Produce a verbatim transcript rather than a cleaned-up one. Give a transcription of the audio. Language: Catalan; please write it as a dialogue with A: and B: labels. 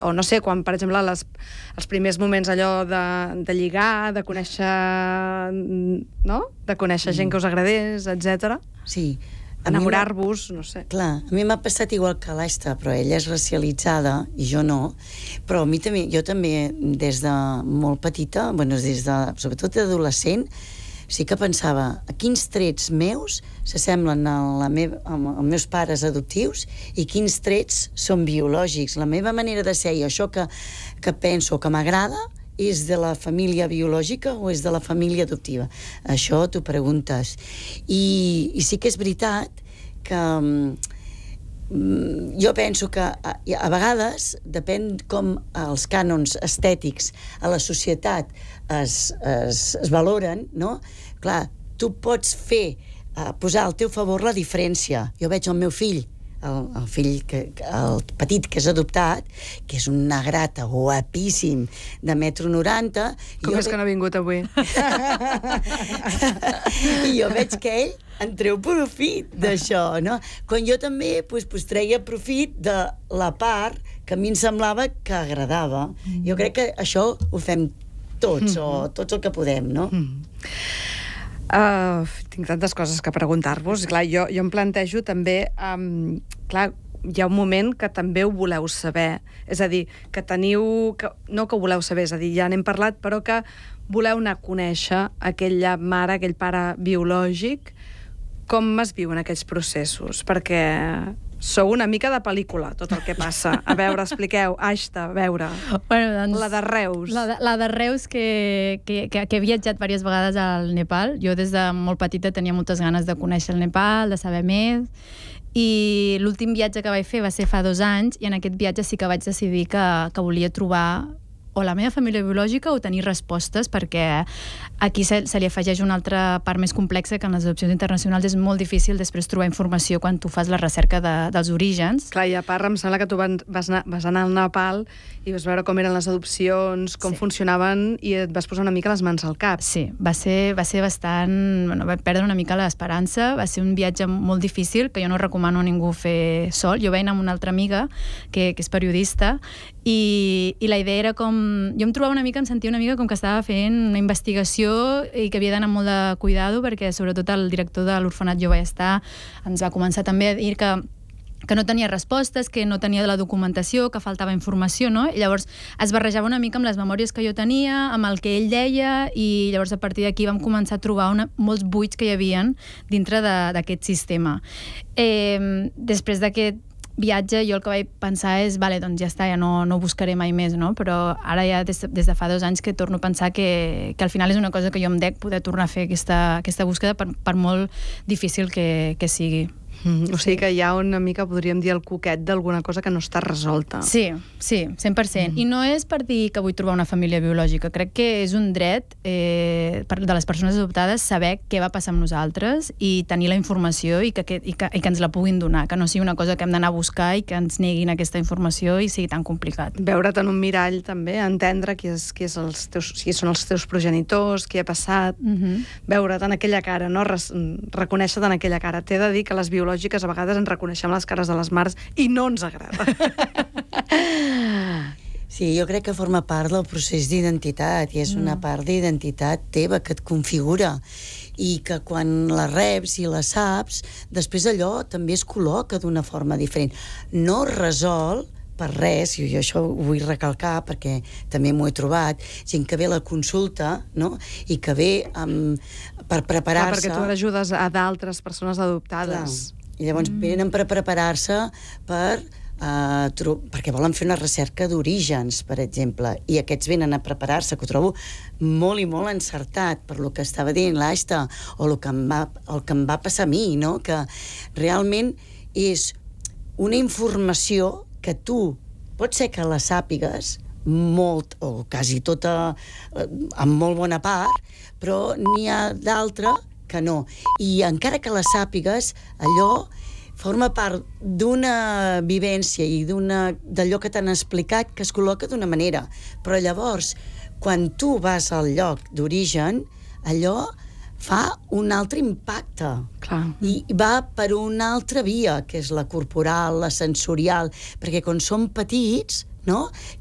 A: O no sé, quan, per exemple, les, els primers moments allò de, de lligar, de conèixer, no? De conèixer gent que us agradés, etcètera.
B: Sí.
A: Enamorar-vos, no sé.
B: Clar, a mi m'ha passat igual que l'Aista, però ella és racialitzada i jo no. Però a mi també, jo també, des de molt petita, bueno, des de, sobretot d'adolescent, sí que pensava, a quins trets meus s'assemblen a la meva, als meus pares adoptius i quins trets són biològics. La meva manera de ser i això que, que penso que m'agrada és de la família biològica o és de la família adoptiva? Això t'ho preguntes. I, i sí que és veritat que mm, jo penso que a, a vegades depèn com els cànons estètics a la societat es, es, es valoren, no? Clar, tu pots fer, uh, posar al teu favor la diferència. Jo veig el meu fill, el, el fill, que, el petit que és adoptat, que és un negrata guapíssim de metro noranta.
A: Com és ve... que no ha vingut avui?
B: I jo veig que ell en treu profit d'això, no? Quan jo també pues, pues, treia profit de la part que a mi em semblava que agradava. Mm. Jo crec que això ho fem tots, mm. o tots el que podem, no?
A: Mm. Uh, tinc tantes coses que preguntar-vos. Clar, jo, jo em plantejo també... Um, clar, hi ha un moment que també ho voleu saber. És a dir, que teniu... Que, no que ho voleu saber, és a dir, ja n'hem parlat, però que voleu anar a conèixer aquella mare, aquell pare biològic. Com es viuen aquests processos? Perquè sou una mica de pel·lícula, tot el que passa. A veure, expliqueu. Aista, a veure.
C: Bueno, doncs,
A: la de Reus.
C: La de, la de Reus, que, que, que, que he viatjat diverses vegades al Nepal. Jo des de molt petita tenia moltes ganes de conèixer el Nepal, de saber més. I l'últim viatge que vaig fer va ser fa dos anys, i en aquest viatge sí que vaig decidir que, que volia trobar o la meva família biològica o tenir respostes, perquè aquí se, se li afegeix una altra part més complexa, que en les adopcions internacionals és molt difícil després trobar informació quan tu fas la recerca de, dels orígens.
A: Clar, i a part em sembla que tu vas anar, vas anar al Nepal i vas veure com eren les adopcions, com sí. funcionaven, i et vas posar una mica les mans al cap.
C: Sí, va ser, va ser bastant... Bueno, va perdre una mica l'esperança, va ser un viatge molt difícil, que jo no recomano a ningú fer sol. Jo vaig anar amb una altra amiga, que, que és periodista, i, i la idea era com... Jo em trobava una mica, em sentia una mica com que estava fent una investigació i que havia d'anar amb molt de cuidado, perquè sobretot el director de l'orfenat Jo vaig estar ens va començar també a dir que que no tenia respostes, que no tenia la documentació, que faltava informació, no? I llavors es barrejava una mica amb les memòries que jo tenia, amb el que ell deia, i llavors a partir d'aquí vam començar a trobar una, molts buits que hi havien dintre d'aquest sistema. Eh, després d'aquest viatge, jo el que vaig pensar és, vale, doncs ja està, ja no, no ho buscaré mai més, no? Però ara ja des, des de fa dos anys que torno a pensar que, que al final és una cosa que jo em dec poder tornar a fer aquesta, aquesta búsqueda, per, per molt difícil que, que sigui.
A: Mm, o sigui que hi ha una mica, podríem dir, el coquet d'alguna cosa que no està resolta.
C: Sí, sí, cent per cent. Mm. I no és per dir que vull trobar una família biològica. Crec que és un dret eh, de les persones adoptades saber què va passar amb nosaltres i tenir la informació i que, que, i que, i que ens la puguin donar, que no sigui una cosa que hem d'anar a buscar i que ens neguin aquesta informació i sigui tan complicat.
A: Veure't en un mirall també, entendre qui, és, qui, és els teus, qui són els teus progenitors, qui ha passat, mm-hmm. veure't en aquella cara, no? Res, reconèixer-te en aquella cara. T'he de dir que les biològiques a vegades ens reconeixem les cares de les mares i no ens agrada.
B: Sí, jo crec que forma part del procés d'identitat i és una part d'identitat teva que et configura i que quan la reps i la saps, després allò també es col·loca d'una forma diferent. No resol per res, i jo això ho vull recalcar perquè també m'ho he trobat, gent que ve a la consulta, no? I que ve um, per preparar-se...
A: Clar, perquè tu ajudes a d'altres persones adoptades.
B: Clar. I llavors mm. venen per preparar-se per, uh, tro... perquè volen fer una recerca d'orígens, per exemple, i aquests venen a preparar-se, que ho trobo molt i molt encertat per lo que estava dient l'Aista, o el que, em va, el que em va passar a mi, no? Que realment és una informació que tu pot ser que la sàpigues molt, o quasi tota, amb molt bona part, però n'hi ha d'altra que no. I encara que la sàpigues, allò forma part d'una vivència i d'una d'allò que t'han explicat que es col·loca d'una manera. Però llavors, quan tu vas al lloc d'origen, allò fa un altre impacte.
A: Clar.
B: I va per una altra via, que és la corporal, la sensorial, perquè quan som petits, no?